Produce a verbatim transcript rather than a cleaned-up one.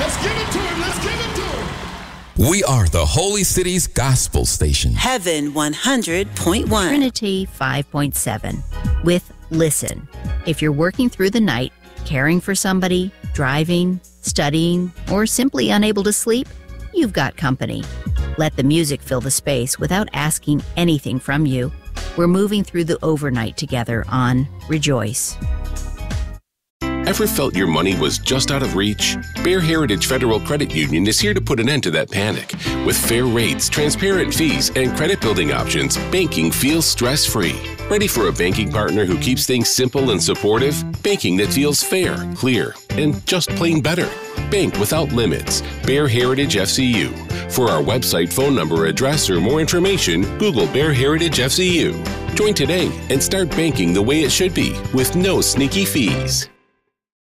Let's give it to him. Let's give it to him. We are the Holy City's gospel station. Heaven one hundred point one. Trinity five point seven. With Listen. If you're working through the night, caring for somebody, driving, studying, or simply unable to sleep, you've got company. Let the music fill the space without asking anything from you. We're moving through the overnight together on Rejoice. Ever felt your money was just out of reach? Bear Heritage Federal Credit Union is here to put an end to that panic. With fair rates, transparent fees, and credit building options, banking feels stress-free. Ready for a banking partner who keeps things simple and supportive? Banking that feels fair, clear, and just plain better. Bank without limits. Bear Heritage F C U. For our website, phone number, address, or more information, Google Bear Heritage F C U. Join today and start banking the way it should be with no sneaky fees.